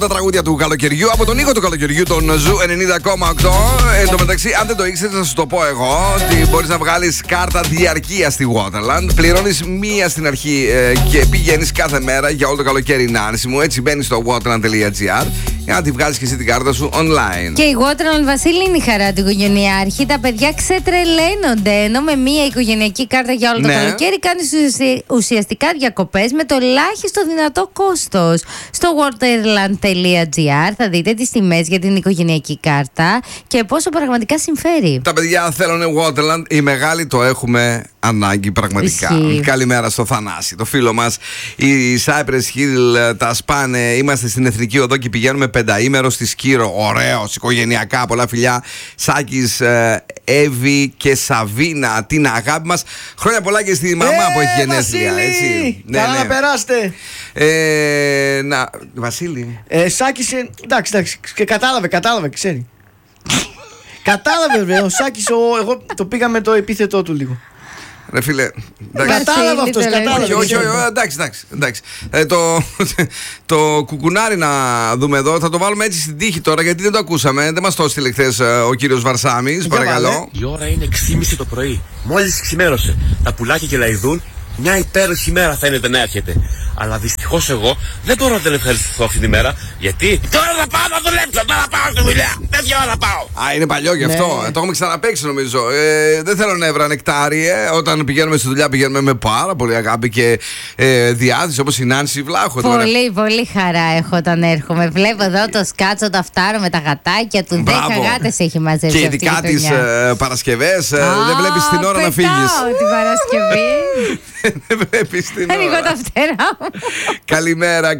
Τα τραγούδια του καλοκαιριού από τον ήχο του καλοκαιριού, τον Ζου 90,8. Εν τω μεταξύ, αν δεν το ήξερες, να σου το πω εγώ, ότι μπορείς να βγάλεις κάρτα διαρκείας στη Waterland. Πληρώνεις μία στην αρχή και πηγαίνεις κάθε μέρα για όλο το καλοκαίρι. Είναι άνεσιμο. Έτσι μπαίνεις στο waterland.gr για να τη βγάλεις και εσύ την κάρτα σου online. Και η Waterland, Βασίλη, είναι η χαρά του οικογενειάρχη. Τα παιδιά ξετρελαίνονται. Ενώ με μία οικογενειακή κάρτα για όλο το καλοκαίρι κάνεις ουσιαστικά διακοπές με το ελάχιστο δυνατό κόστος. Στο waterland.gr θα δείτε τις τιμές για την οικογενειακή κάρτα και πόσο πραγματικά συμφέρει. Τα παιδιά θέλουν Waterland. Οι μεγάλοι το έχουμε ανάγκη πραγματικά. Καλημέρα στο Θανάση, το φίλο μας. Οι Cypress Hill τα σπάνε. Είμαστε στην Εθνική Οδό και πηγαίνουμε πενταήμερο στη Σκύρο. Ωραίος, οικογενειακά, πολλά φιλιά. Σάκης, Εύη και Σαβίνα, την αγάπη μας. Χρόνια πολλά και στη μαμά που έχει γενέθλια. Καλά να περάσετε. Βασίλη. Σάκης, εντάξει, και κατάλαβε, ξέρει. Κατάλαβε, βέβαια. Ο Σάκης, εγώ το πήγα με το επίθετό του λίγο. Ρε φίλε, κατάλαβε αυτός, κατάλαβε. Όχι, εντάξει. Το κουκουνάρι να δούμε εδώ, θα το βάλουμε έτσι στην τύχη τώρα, γιατί δεν το ακούσαμε. Δεν μας το έστειλε χθες ο κύριος Βαρσάμης, παρακαλώ. Η ώρα είναι 6:30 το πρωί. Μόλις ξημέρωσε. Τα πουλάκια κελαϊδούν. Μια υπέροχη μέρα φαίνεται να έρχεται. Αλλά δυστυχώς εγώ δεν μπορώ να την ευχαριστηθώ αυτή τη μέρα. Γιατί τώρα θα πάω να δουλέψω, τώρα πάω στη δουλειά. Τέτοια ώρα πάω. Α, είναι παλιό γι' αυτό. Το έχουμε ξαναπαίξει νομίζω. Δεν θέλω νεύρα νεκτάρι. Όταν πηγαίνουμε στη δουλειά πηγαίνουμε με πάρα πολύ αγάπη και διάθεση, όπως η Νάνση Βλάχο. Πολύ χαρά έχω όταν έρχομαι. Βλέπω εδώ το Σκάτσο, το Αυτάρο με τα γατάκια του. 10 γάτες έχει μαζέψει. Και ειδικά τις Παρασκευές. Δεν βλέπεις την ώρα να φύγεις. Την Παρασκευή. Δεν βλέπεις την ώρα. Ανοίγω τα φτερά μου. Καλημέρα.